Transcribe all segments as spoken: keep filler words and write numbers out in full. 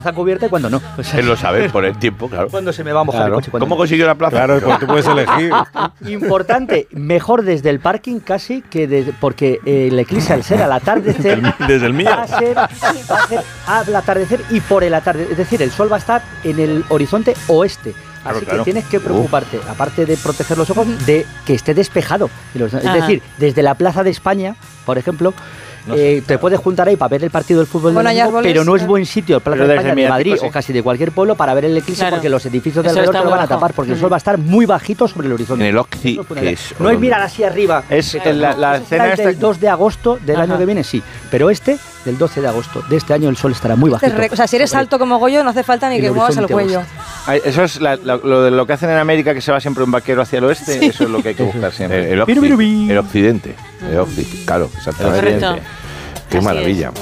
plaza cubierta y cuando no. O sea, él lo sabe por el tiempo, claro. Cuando se me va a mojar claro. el coche. ¿Cómo no. consiguió la plaza? Claro, porque tú puedes elegir. Importante, mejor desde el parking casi que desde, porque eh, el eclipse al ser al atardecer desde el mío va a ser, va a ser al atardecer y por el atardecer, es decir, el sol va a estar en el horizonte oeste. Claro, Así claro. que tienes que preocuparte, uh. aparte de proteger los ojos, de que esté despejado. Es Ajá. decir, desde la Plaza de España, por ejemplo, no sé, eh, te puedes juntar ahí para ver el partido del fútbol, bueno, del domingo, pero no es buen sitio el Plaza de España de Madrid sí. o casi de cualquier pueblo para ver el eclipse claro. porque los edificios de alrededor te lo van a tapar porque uh-huh. el sol va a estar muy bajito sobre el horizonte. En el Occi, que es, no es mirar así arriba. Es que, la, no, la escena del dos de agosto del Ajá. año que viene, sí, pero este del doce de agosto de este año el sol estará muy bajito. O sea, si eres alto como Goyo no hace falta ni que muevas el cuello. Eso es la, la, lo, de lo que hacen en América, que se va siempre un vaquero hacia el oeste, sí. eso es lo que hay que buscar siempre. El, el, occi, el occidente, el occidente, claro, exactamente. Qué Así maravilla.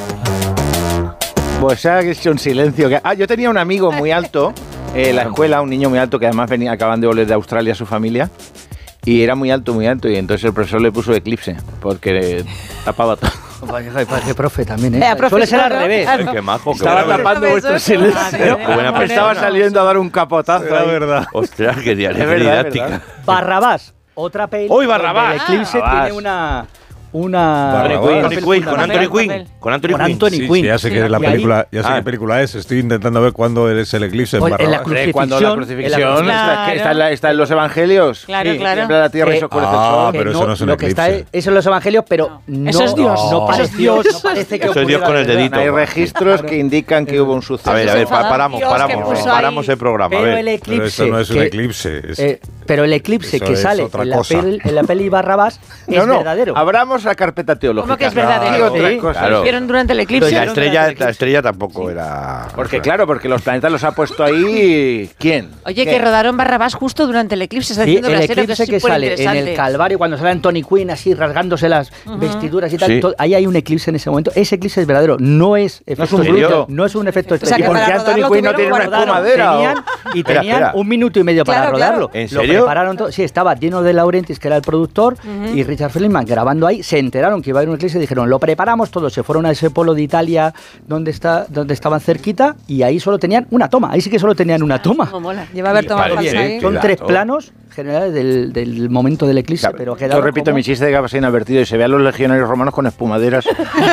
Es. Pues se ha hecho un silencio. Que... Ah, yo tenía un amigo muy alto en la escuela, un niño muy alto que además venía, acaban de volver de Australia su familia. Y era muy alto, muy alto. Y entonces el profesor le puso eclipse porque tapaba todo. Vaya, vaya, profe también, ¿eh? eh Suele ser al revés. Ay, qué majo. Estaba tapando vuestro silencio. Estaba saliendo a dar un capotazo. Era verdad. Ostras, qué didáctica. didáctica. Barrabás, otra peli. ¡Uy, Barrabás! El eclipse Barrabás. tiene una... Una Anthony Quinn, con Anthony Quinn, con Anthony Con Anthony sí, Quinn. Sí, ya sé que sí, la película, ya sé ah. qué película es. Estoy intentando ver cuándo es el eclipse en pues Barrabás. En la crucifixión, cuando la crucifixión la, está, claro. está, en la, está en los evangelios. Claro, sí, claro. Tiembla la tierra eh, y se oscurece ah, el sol. pero eso no es un lo que eclipse. está es en los evangelios, pero no, eso es Dios. No, no eso es Dios. No parece que eso es Dios con el dedito. Hay registros que indican que hubo un suceso. A ver, a ver, paramos, Dios paramos, paramos el programa. Pero a ver. el eclipse. Pero esto no es un que, eclipse. Es, eh, pero el eclipse que sale en la, peli, en la peli Barrabás no, es no, verdadero. Abramos la carpeta teológica. ¿Cómo que es verdadero? Claro, sí, cosas. claro. Lo hicieron durante el eclipse. La estrella, la estrella tampoco sí. era... Porque claro, porque los planetas los ha puesto ahí... ¿Quién? Oye, ¿Qué? que rodaron Barrabás justo durante el eclipse. Está Sí, diciendo el Brasero, eclipse que, que es sale en el Calvario, cuando sale Anthony Quinn así rasgándose las uh-huh. vestiduras y tal, sí. todo, ahí hay un eclipse en ese momento. Ese eclipse es verdadero, no es efecto no es un bruto. No es un efecto o sea, especial. ¿Y por qué Anthony Quinn no tiene una espumadera? Tenían, y espera, tenían espera. un minuto y medio para claro, rodarlo. claro. ¿En serio? Lo prepararon todo. Sí, estaba Dino De Laurentiis, que era el productor, uh-huh. y Richard Feldman grabando ahí. Se enteraron que iba a haber un eclipse y dijeron, lo preparamos todo. Se fueron a ese polo de Italia donde, está, donde estaban cerquita y ahí solo tenían una toma. Ahí sí que solo tenían una toma. Como mola. Lleva a ver tomado vale, falsa bien, ahí. Son Cuidado. tres planos generales del, del momento del eclipse, Claro, pero yo repito como... mi chiste de que pasé inadvertido y se ve a los legionarios romanos con espumaderas.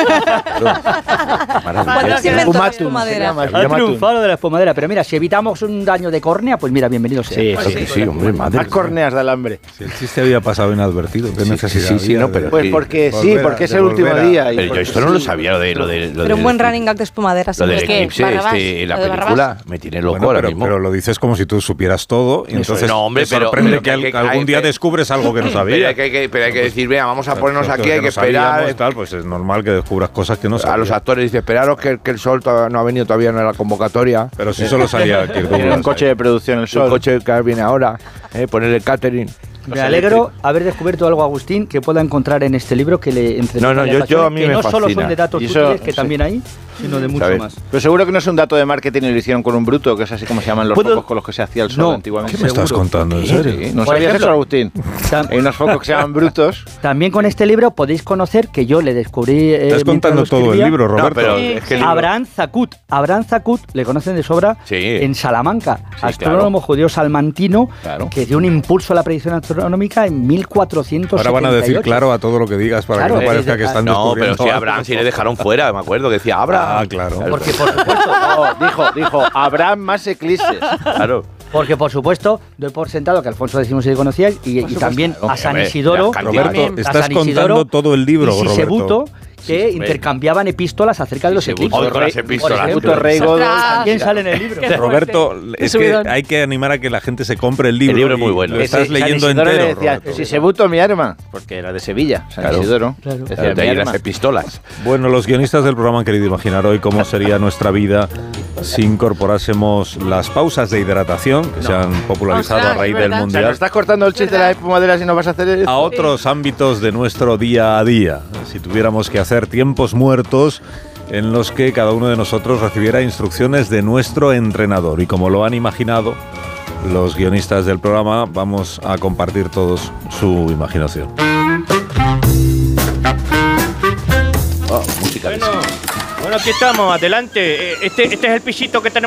Cuando se inventó la espumadera. Ha triunfado de la espumadera, pero mira, si evitamos un daño de córnea, pues mira, bienvenido sea. Sí, Claro sí, que sí, sí, hombre, madre. Más córneas de alambre. Si el chiste había pasado inadvertido, ¿qué Sí, necesidad sí, sí, había no, de- pero- Pues porque Volver sí, a- porque es de el último volver a- día. y Pero yo porque esto no lo sí. sabía, lo de... Lo de lo Pero un del- buen running gag de espumadera. Lo del ¿sabes qué? eclipse, Barrabás, este, la lo de película, Barrabás. me tiene loco Bueno, ahora pero, mismo. pero lo dices como si tú supieras todo y entonces No, hombre, te pero- sorprende pero que, al- que- que- algún día que- descubres algo que no Pero sabías. hay que, que- pero hay que decir, venga, vamos a ponernos Porque aquí, hay no que sabíamos, esperar. tal, pues es normal que descubras cosas que no sabías. A los actores dice, esperaros que, que el sol todavía no ha venido todavía en la convocatoria. Pero si solo salía Kirk Tiene Douglas un coche ahí. de producción el El sol. coche que viene ahora, eh, ponerle catering. Me alegro haber descubierto algo, Agustín, que pueda encontrar en este libro que le entre No, no, yo- yo a mí que me no solo fascina. son de datos Y eso- útiles, que sí. también hay, sino de mucho ¿Sabes? más. Pero seguro que no es un dato de marketing y lo hicieron con un bruto, que es así como se llaman los ¿Puedo? focos con los que se hacía el sol No. antiguamente. ¿Qué me estás Seguro. contando? ¿En Sí, serio? ¿no Por sabías ejemplo, eso, Agustín? Tam- Hay unos focos que se llaman brutos. También con este libro podéis conocer que yo le descubrí. eh, Estás mientras contando lo todo el escribía, libro, No, Roberto. pero Sí, es que el sí. libro- Abraham Zakut. Abraham Zakut, le conocen de sobra, Sí. en Salamanca, Sí, astrónomo judío salmantino, Claro. que dio un impulso a la predicción astronómica en mil cuatrocientos setenta y ocho. Ahora van a decir claro a todo lo que digas para Claro, que no parezca desde- que están No, pero descubriendo si algo. Abraham sí le dejaron fuera, me acuerdo, que decía Abraham. Ah, claro. Porque por supuesto, No, dijo, dijo, habrá más eclipses. Claro. porque por supuesto doy por sentado que Alfonso X sí le conocíais y, y también claro. a San Hombre, Isidoro, la Roberto, También. a estás San contando Isidoro todo el libro, y Roberto. Sisebuto, que Sí, intercambiaban epístolas acerca de los Sisebuto, eclipses. con las Por epístolas. ejemplo, Puto rey Godo. también sale en el libro. Qué Roberto, fuerte. es Qué que subidón. hay que animar a que la gente se compre el libro. El libro es muy y bueno. Lo estás San leyendo Isidoro entero, le decía, Roberto. si se buto mi arma, porque era de Sevilla, San Claro. Isidoro. Claro. Decía, Claro, de mi ahí arma. las epistolas. Bueno, los guionistas del programa han querido imaginar hoy cómo sería nuestra vida si incorporásemos las pausas de hidratación que se han popularizado Ostras, a raíz es del verdad. O sea, Mundial nos estás cortando el chiste de las espumaderas y no vas a hacer eso. a otros ámbitos de nuestro día a día. Si tuviéramos que hacer tiempos muertos en los que cada uno de nosotros recibiera instrucciones de nuestro entrenador. Y como lo han imaginado los guionistas del programa, vamos a compartir todos su imaginación. Oh, música de Bueno, Bueno, aquí estamos, adelante. Este, este es el pisito que tenemos